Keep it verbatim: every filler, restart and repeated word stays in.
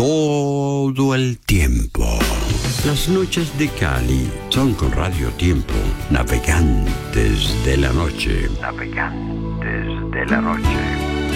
todo el tiempo. Las noches de Cali son con Radio Tiempo, navegantes de la noche. Navegantes de la noche.